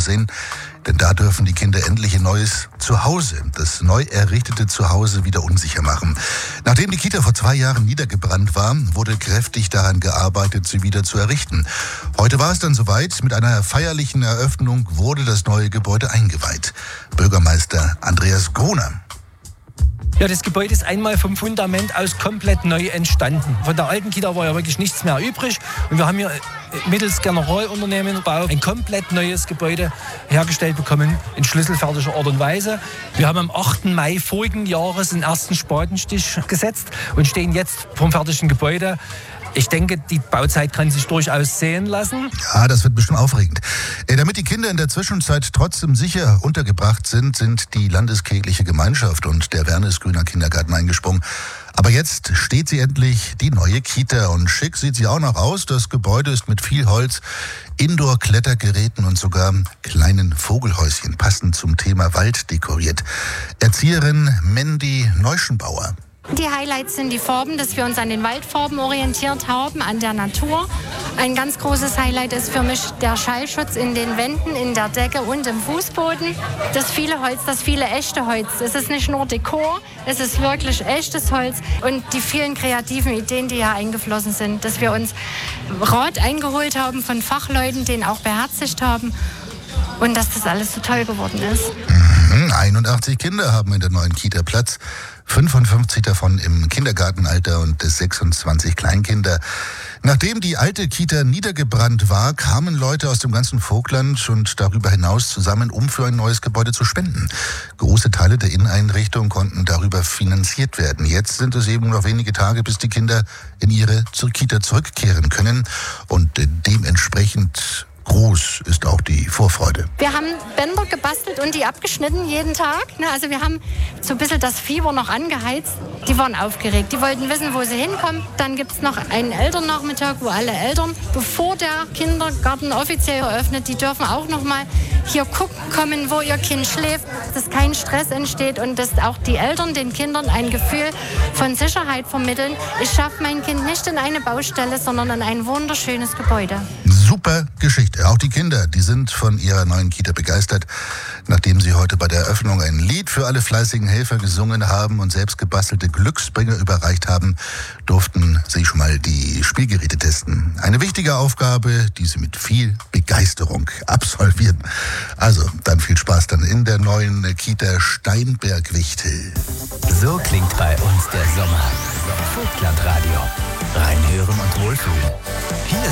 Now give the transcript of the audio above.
aussehen. Denn da dürfen die Kinder endlich ein neues Zuhause, das neu errichtete Zuhause, wieder unsicher machen. Nachdem die Kita vor 2 Jahren niedergebrannt war, wurde kräftig daran gearbeitet, sie wieder zu errichten. Heute war es dann soweit. Mit einer feierlichen Eröffnung wurde das neue Gebäude eingeweiht. Bürgermeister Andreas Gruner. Ja, das Gebäude ist einmal vom Fundament aus komplett neu entstanden. Von der alten Kita war ja wirklich nichts mehr übrig. Und wir haben hier mittels Generalunternehmenbau ein komplett neues Gebäude hergestellt bekommen, in schlüsselfertiger Art und Weise. Wir haben am 8. Mai vorigen Jahres den ersten Spatenstich gesetzt und stehen jetzt vom fertigen Gebäude. Ich denke, die Bauzeit kann sich durchaus sehen lassen. Ja, das wird bestimmt aufregend. Damit die Kinder in der Zwischenzeit trotzdem sicher untergebracht sind, sind die Landeskirchliche Gemeinschaft und der Wernesgrüner Kindergarten eingesprungen. Aber jetzt steht sie endlich, die neue Kita. Und schick sieht sie auch noch aus. Das Gebäude ist mit viel Holz, Indoor-Klettergeräten und sogar kleinen Vogelhäuschen passend zum Thema Wald dekoriert. Erzieherin Mandy Neuschenbauer. Die Highlights sind die Farben, dass wir uns an den Waldfarben orientiert haben, an der Natur. Ein ganz großes Highlight ist für mich der Schallschutz in den Wänden, in der Decke und im Fußboden. Das viele Holz, das viele echte Holz. Es ist nicht nur Dekor, es ist wirklich echtes Holz. Und die vielen kreativen Ideen, die hier eingeflossen sind, dass wir uns Rat eingeholt haben von Fachleuten, den auch beherzigt haben. Und dass das alles so toll geworden ist. 81 Kinder haben in der neuen Kita Platz. 55 davon im Kindergartenalter und 26 Kleinkinder. Nachdem die alte Kita niedergebrannt war, kamen Leute aus dem ganzen Vogtland und darüber hinaus zusammen, um für ein neues Gebäude zu spenden. Große Teile der Inneneinrichtung konnten darüber finanziert werden. Jetzt sind es eben noch wenige Tage, bis die Kinder in ihre Kita zurückkehren können. Und dementsprechend groß ist auch die Vorfreude. Wir haben Bänder gebastelt und die abgeschnitten jeden Tag. Also wir haben so ein bisschen das Fieber noch angeheizt. Die waren aufgeregt. Die wollten wissen, wo sie hinkommen. Dann gibt es noch einen Elternnachmittag, wo alle Eltern, bevor der Kindergarten offiziell eröffnet, die dürfen auch noch mal hier kommen, wo ihr Kind schläft, dass kein Stress entsteht und dass auch die Eltern den Kindern ein Gefühl von Sicherheit vermitteln. Ich schaffe mein Kind nicht in eine Baustelle, sondern in ein wunderschönes Gebäude. Super Geschichte. Auch die Kinder, die sind von ihrer neuen Kita begeistert. Nachdem sie heute bei der Eröffnung ein Lied für alle fleißigen Helfer gesungen haben und selbst gebastelte Glücksbringer überreicht haben, durften sie schon mal die Spielgeräte testen. Eine wichtige Aufgabe, die sie mit viel Begeisterung absolvieren. Also, dann viel Spaß dann in der neuen Kita Steinberg-Wichtel. So klingt bei uns der Sommer. Vogtlandradio. Reinhören und wohlfühlen. Hier